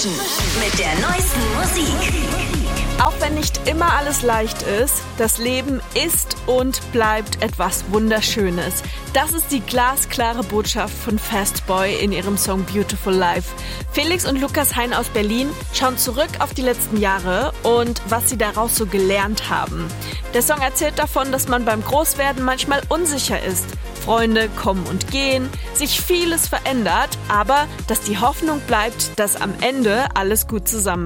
mit der neuesten Musik. Auch wenn nicht immer alles leicht ist, das Leben ist und bleibt etwas Wunderschönes. Das ist die glasklare Botschaft von Fastboy in ihrem Song Beautiful Life. Felix und Lukas Hein aus Berlin schauen zurück auf die letzten Jahre und was sie daraus so gelernt haben. Der Song erzählt davon, dass man beim Großwerden manchmal unsicher ist. Freunde kommen und gehen, sich vieles verändert, aber dass die Hoffnung bleibt, dass am Ende alles gut zusammenpasst.